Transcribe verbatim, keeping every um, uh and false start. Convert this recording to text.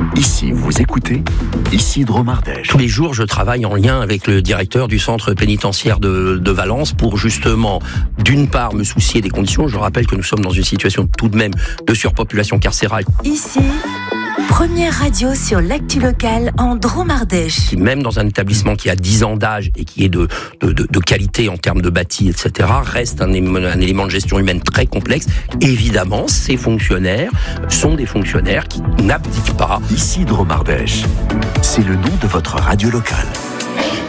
Ici, vous écoutez Isidro Mardèche. Tous les jours, je travaille en lien avec le directeur du centre pénitentiaire de, de Valence pour justement, d'une part, me soucier des conditions. Je rappelle que nous sommes dans une situation tout de même de surpopulation carcérale. Ici, première radio sur l'actu locale en Drôme-Ardèche. Même dans un établissement qui a dix ans d'âge et qui est de, de, de, de qualité en termes de bâti, et cetera, reste un, un élément de gestion humaine très complexe. Évidemment, ces fonctionnaires sont des fonctionnaires qui n'abdiquent pas. Isidro Mardèche, c'est le nom de votre radio locale.